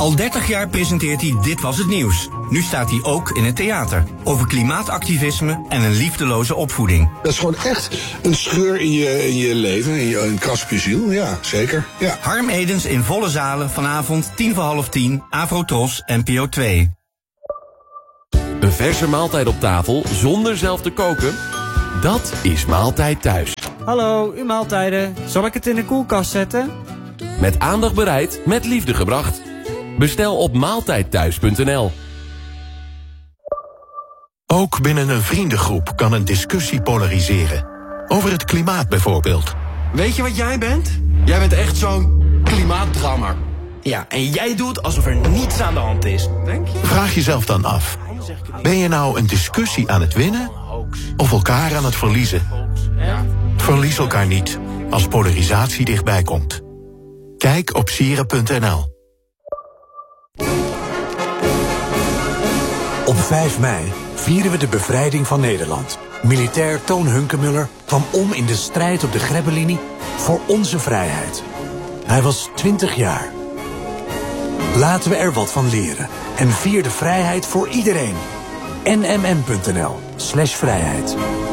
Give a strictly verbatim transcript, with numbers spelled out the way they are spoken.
Al dertig jaar presenteert hij Dit Was Het Nieuws. Nu staat hij ook in het theater. Over klimaatactivisme en een liefdeloze opvoeding. Dat is gewoon echt een scheur in je, in je leven, in je, een kras op je ziel. Ja, zeker. Ja. Harm Edens in volle zalen vanavond tien voor half tien, Afro-Tros, N P O twee. Een verse maaltijd op tafel zonder zelf te koken? Dat is Maaltijd Thuis. Hallo, uw maaltijden. Zal ik het in de koelkast zetten? Met aandacht bereid, met liefde gebracht. Bestel op maaltijdthuis punt n l. Ook binnen een vriendengroep kan een discussie polariseren. Over het klimaat bijvoorbeeld. Weet je wat jij bent? Jij bent echt zo'n klimaatdrammer. Ja, en jij doet alsof er niets aan de hand is. Denk je? Vraag jezelf dan af. Ben je nou een discussie aan het winnen of elkaar aan het verliezen? Verlies elkaar niet als polarisatie dichtbij komt. Kijk op sieren punt n l. Op vijf mei vieren we de bevrijding van Nederland. Militair Toon Hunkemuller kwam om in de strijd op de Grebbelinie voor onze vrijheid. Hij was twintig jaar. Laten we er wat van leren en vier de vrijheid voor iedereen. n m m punt n l slash vrijheid.